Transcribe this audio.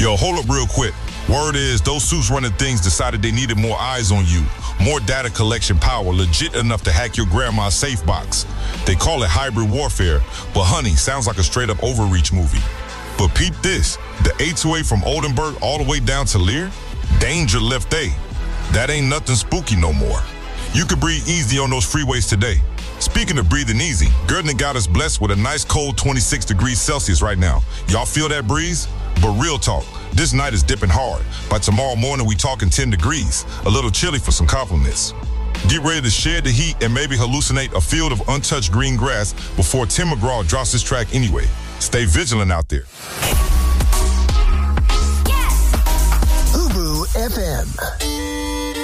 Yo, hold up real quick. Word is those suits running things decided they needed more eyes on you, more data collection power, legit enough to hack your grandma's safe box. They call it hybrid warfare, but honey, sounds like a straight-up overreach movie. But peep this, the 828 from Oldenburg all the way down to Lear, danger left A. That ain't nothing spooky no more. You can breathe easy on those freeways today. Speaking of breathing easy, Gerdner got us blessed with a nice cold 26 degrees Celsius right now. Y'all feel that breeze? But real talk, this night is dipping hard. By tomorrow morning, we talking 10 degrees. A little chilly for some compliments. Get ready to shed the heat and maybe hallucinate a field of untouched green grass before Tim McGraw drops his track anyway. Stay vigilant out there. Ubu FM.